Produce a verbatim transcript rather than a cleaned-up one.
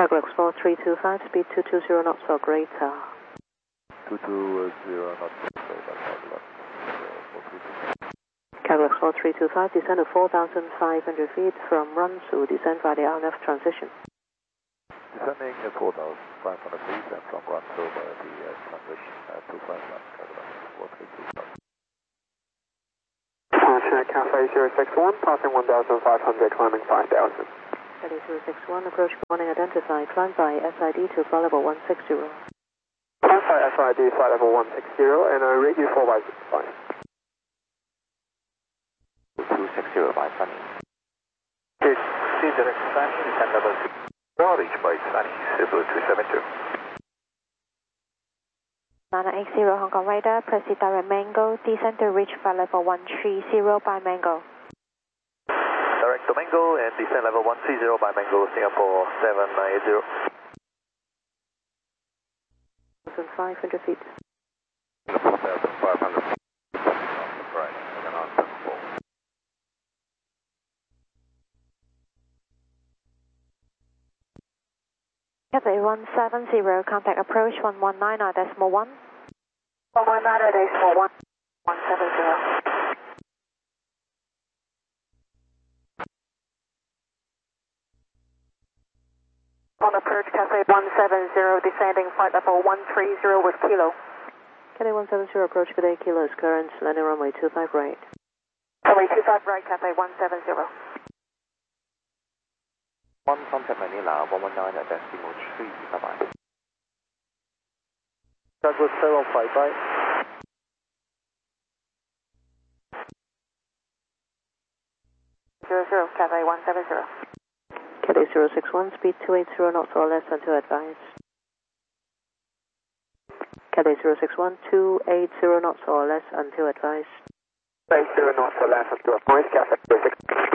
Cargo four three two five, speed two two zero knots or greater. two two zero knots or greater. Cargo four three two five, descend to four thousand five hundred feet from run to descend via the R N F transition. Descending at four thousand five hundred feet and from run over the uh, transition at two five one, Cargo four three two five. Departure Cafe zero six one, passing one thousand five hundred, climbing five thousand. Cafe zero six one, approach warning identified, climb by S I D to flight level one six zero. Climb by S I D, flight level one six zero, and I rate you four by six five. two six zero by Sunny. Okay, see direct Sunny, descend level six. Reach by Sunny, Cebu three seven two. nine eight zero Hong Kong radar, proceed direct Mango, descend to reach flight level one three zero by Mango. Direct to Mango and descend level one three zero by Mango, Singapore seven nine eight zero. one thousand five hundred feet. one thousand five hundred feet. Right, and on four. Cathay one seven zero, contact approach one one nine decimal one. one one nine decimal one, one seven zero. On approach, Cathay one seven zero, descending flight level one three zero with Kilo. Cathay one seven zero, approach good eight kilos, current, landing runway two five right. Runway two five right, Cathay one seven zero. one contact Manila, one one nine decimal three, bye bye. Douglas seven five right. Zero zero, Cathay one seven zero. Cathay zero six one, speed two eight zero knots or less until advised. Cathay zero six one, two eight zero knots or less until advised. Zero knots or less until advised, Cathay zero six.